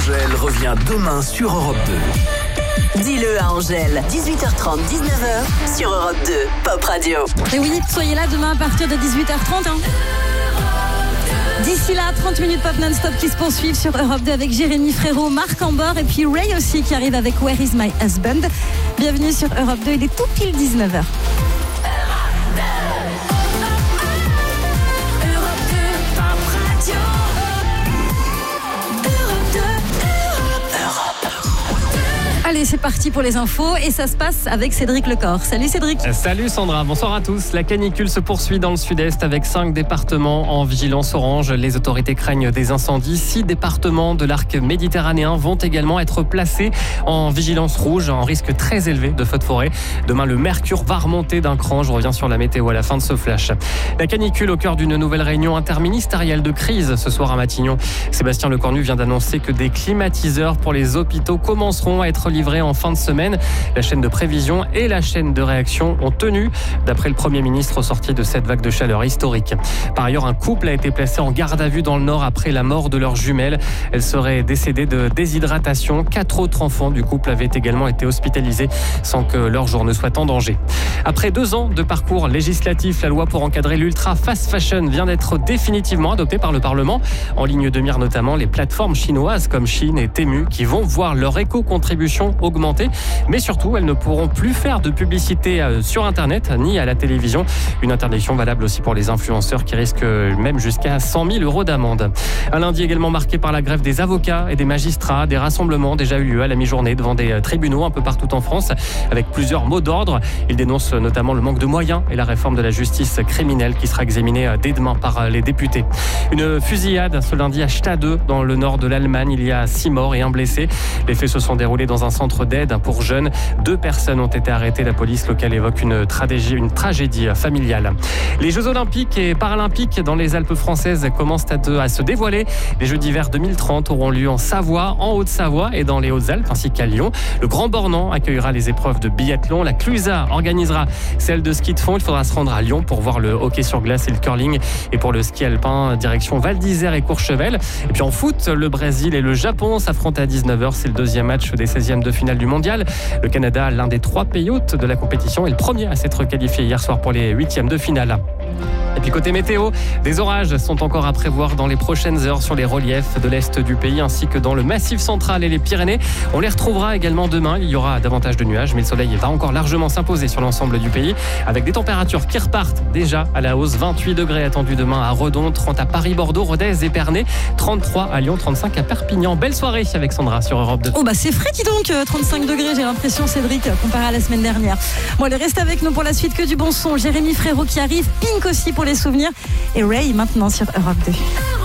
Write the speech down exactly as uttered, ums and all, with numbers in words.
Angèle revient demain sur Europe deux. Dis-le à Angèle, dix-huit heures trente, dix-neuf heures sur Europe deux, Pop Radio. Et oui, soyez là demain à partir de dix-huit heures trente. Hein. D'ici là, trente minutes pop non-stop qui se poursuivent sur Europe deux avec Jérémy Frérot, Marc Ambor et puis Ray aussi qui arrive avec Where is my husband. Bienvenue sur Europe deux, il est tout pile dix-neuf heures. Allez, c'est parti pour les infos et ça se passe avec Cédric Lecor. Salut Cédric. Salut Sandra, bonsoir à tous. La canicule se poursuit dans le sud-est avec cinq départements en vigilance orange. Les autorités craignent des incendies. Six départements de l'arc méditerranéen vont également être placés en vigilance rouge, en risque très élevé de feux de forêt. Demain, le mercure va remonter d'un cran. Je reviens sur la météo à la fin de ce flash. La canicule au cœur d'une nouvelle réunion interministérielle de crise ce soir à Matignon. Sébastien Lecornu vient d'annoncer que des climatiseurs pour les hôpitaux commenceront à être livré en fin de semaine. La chaîne de prévision et la chaîne de réaction ont tenu, d'après le Premier ministre, au sorti de cette vague de chaleur historique. Par ailleurs, un couple a été placé en garde à vue dans le Nord après la mort de leur jumelle. Elle serait décédée de déshydratation. Quatre autres enfants du couple avaient également été hospitalisés sans que leur jour ne soit en danger. Après deux ans de parcours législatif, la loi pour encadrer l'ultra fast fashion vient d'être définitivement adoptée par le Parlement. En ligne de mire notamment les plateformes chinoises comme Shein et Temu qui vont voir leur éco-contribution augmenter, mais surtout elles ne pourront plus faire de publicité sur Internet ni à la télévision. Une interdiction valable aussi pour les influenceurs qui risquent même jusqu'à cent mille euros d'amende. Un lundi également marqué par la grève des avocats et des magistrats. Des rassemblements ont déjà eu lieu à la mi-journée devant des tribunaux un peu partout en France avec plusieurs mots d'ordre. Ils dénoncent notamment le manque de moyens et la réforme de la justice criminelle qui sera examinée dès demain par les députés. Une fusillade ce lundi à Stade dans le nord de l'Allemagne. Il y a six morts et un blessé. Les faits se sont déroulés dans un centre d'aide pour jeunes. Deux personnes ont été arrêtées. La police locale évoque une tragédie, une tragédie familiale. Les Jeux Olympiques et Paralympiques dans les Alpes françaises commencent à, de, à se dévoiler. Les Jeux d'hiver deux mille trente auront lieu en Savoie, en Haute-Savoie et dans les Hautes-Alpes ainsi qu'à Lyon. Le Grand Bornand accueillera les épreuves de biathlon. La Clusa organisera celle de ski de fond. Il faudra se rendre à Lyon pour voir le hockey sur glace et le curling. Et pour le ski alpin, direction Val d'Isère et Courchevel. Et puis en foot, le Brésil et le Japon s'affrontent à dix-neuf heures. C'est le deuxième match des seizièmes de finale du mondial. Le Canada, l'un des trois pays hôtes de la compétition, est le premier à s'être qualifié hier soir pour les huitièmes de finale. Et puis côté météo, des orages sont encore à prévoir dans les prochaines heures sur les reliefs de l'est du pays ainsi que dans le Massif central et les Pyrénées. On les retrouvera également demain. Il y aura davantage de nuages, mais le soleil va encore largement s'imposer sur l'ensemble du pays avec des températures qui repartent déjà à la hausse. vingt-huit degrés attendus demain à Redon, trente à Paris, Bordeaux, Rodez, Épernay, trente-trois à Lyon, trente-cinq à Perpignan. Belle soirée avec Sandra sur Europe deux. Oh bah c'est frais, dis donc, trente-cinq degrés, j'ai l'impression, Cédric, comparé à la semaine dernière. Bon, allez, reste avec nous pour la suite, que du bon son. Jérémy Frérot qui arrive, Pink aussi pour les souvenirs et Ray maintenant sur Europe deux.